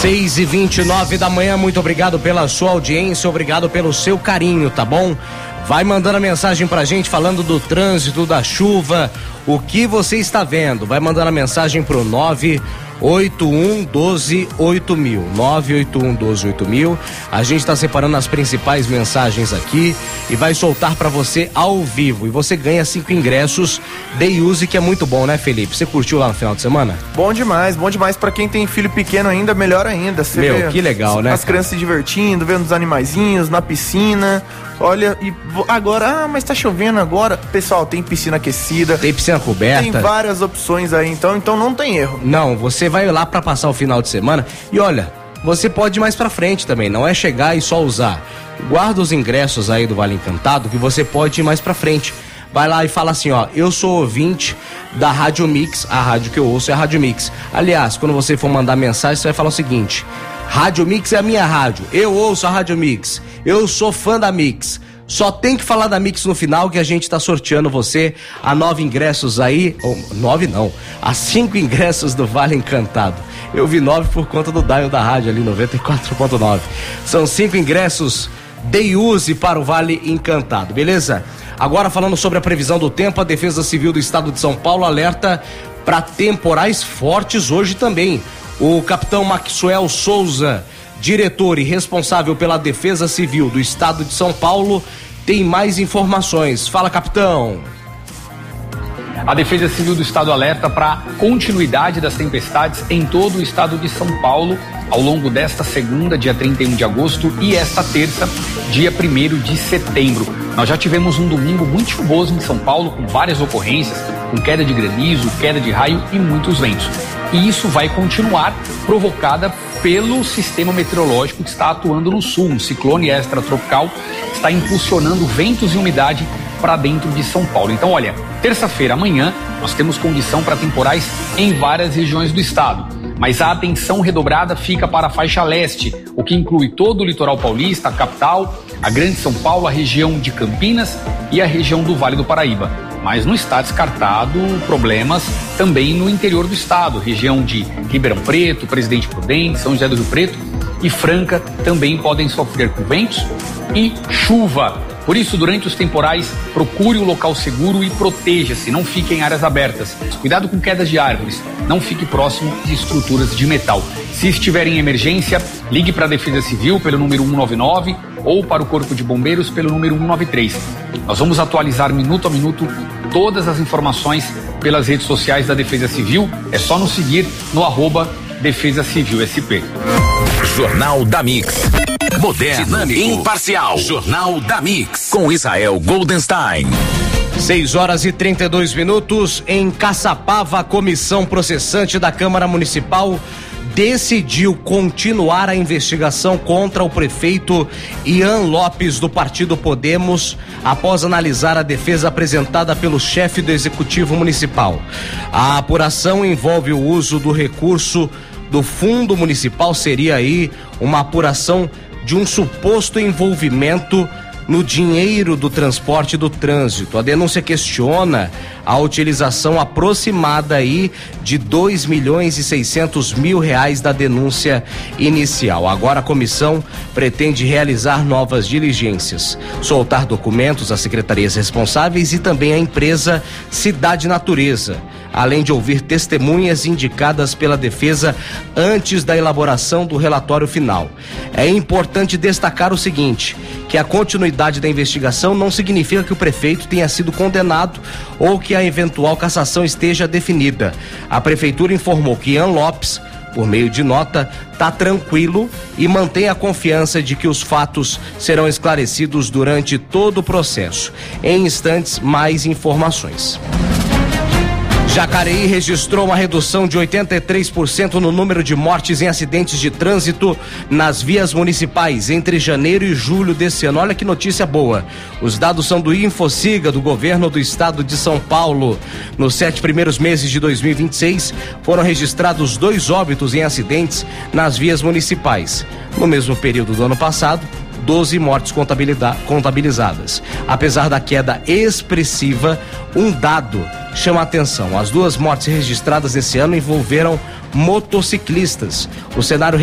6h29 da manhã, muito obrigado pela sua audiência, obrigado pelo seu carinho, tá bom? Vai mandando a mensagem pra gente falando do trânsito, da chuva, o que você está vendo. Vai mandando a mensagem pro 981-12-8000. 981-12-8000. A gente está separando as principais mensagens aqui e vai soltar para você ao vivo. E você ganha 5 ingressos Day Use, que é muito bom, né, Felipe? Você curtiu lá no final de semana? Bom demais para quem tem filho pequeno ainda, melhor ainda. Você Meu, que legal, né? As crianças se divertindo, vendo os animaizinhos na piscina. Olha, e agora, mas tá chovendo agora. Pessoal, tem piscina aquecida. Tem piscina coberta. Tem várias opções aí, então não tem erro. Não, você vai lá pra passar o final de semana e olha, você pode ir mais pra frente também, não é chegar e só usar. Guarda os ingressos aí do Vale Encantado que você pode ir mais pra frente. Vai lá e fala assim, ó, eu sou ouvinte da Rádio Mix, a rádio que eu ouço é a Rádio Mix. Aliás, quando você for mandar mensagem, você vai falar o seguinte: Rádio Mix é a minha rádio, eu ouço a Rádio Mix, eu sou fã da Mix. Só tem que falar da Mix no final que a gente tá sorteando você a 9 ingressos aí, ou 9 não, a 5 ingressos do Vale Encantado. Eu vi 9 por conta do dial da rádio ali, 94.9. São 5 ingressos Day Use para o Vale Encantado, beleza? Agora falando sobre a previsão do tempo, a Defesa Civil do Estado de São Paulo alerta para temporais fortes hoje também. O capitão Maxwell Souza, diretor e responsável pela Defesa Civil do Estado de São Paulo, tem mais informações. Fala, capitão. A Defesa Civil do Estado alerta para continuidade das tempestades em todo o estado de São Paulo ao longo desta segunda, dia 31 de agosto, e esta terça, dia 1º de setembro. Nós já tivemos um domingo muito chuvoso em São Paulo, com várias ocorrências, com queda de granizo, queda de raio e muitos ventos. E isso vai continuar, provocada pelo sistema meteorológico que está atuando no sul. Um ciclone extratropical está impulsionando ventos e umidade para dentro de São Paulo. Então, olha, terça-feira, amanhã, nós temos condição para temporais em várias regiões do estado. Mas a atenção redobrada fica para a faixa leste, o que inclui todo o litoral paulista, a capital, a Grande São Paulo, a região de Campinas e a região do Vale do Paraíba. Mas não está descartado problemas também no interior do estado, região de Ribeirão Preto, Presidente Prudente, São José do Rio Preto e Franca também podem sofrer com ventos e chuva. Por isso, durante os temporais, procure um local seguro e proteja-se, não fique em áreas abertas. Cuidado com quedas de árvores, não fique próximo de estruturas de metal. Se estiver em emergência, ligue para a Defesa Civil pelo número 199 ou para o Corpo de Bombeiros pelo número 193. Nós vamos atualizar minuto a minuto todas as informações pelas redes sociais da Defesa Civil. É só nos seguir no @Defesa Civil SP. Jornal da Mix. Moderno, dinâmico, imparcial. Jornal da Mix. Com Israel Goldenstein. 6h32. Em Caçapava, a comissão processante da Câmara Municipal decidiu continuar a investigação contra o prefeito Ian Lopes do Partido Podemos após analisar a defesa apresentada pelo chefe do Executivo Municipal. A apuração envolve o uso do recurso do Fundo Municipal, seria aí uma apuração de um suposto envolvimento no dinheiro do transporte e do trânsito. A denúncia questiona a utilização aproximada aí de R$2.600.000 da denúncia inicial. Agora a comissão pretende realizar novas diligências, soltar documentos às secretarias responsáveis e também à empresa Cidade Natureza, além de ouvir testemunhas indicadas pela defesa antes da elaboração do relatório final. É importante destacar o seguinte, que a continuidade da investigação não significa que o prefeito tenha sido condenado ou que a eventual cassação esteja definida. A prefeitura informou que Ian Lopes, por meio de nota, está tranquilo e mantém a confiança de que os fatos serão esclarecidos durante todo o processo. Em instantes, mais informações. Jacareí registrou uma redução de 83% no número de mortes em acidentes de trânsito nas vias municipais entre janeiro e julho desse ano. Olha que notícia boa. Os dados são do Infociga, do governo do estado de São Paulo. Nos 7 primeiros meses de 2026, foram registrados 2 óbitos em acidentes nas vias municipais. No mesmo período do ano passado, 12 mortes contabilizadas. Apesar da queda expressiva, um dado chama a atenção. As 2 mortes registradas esse ano envolveram motociclistas. O cenário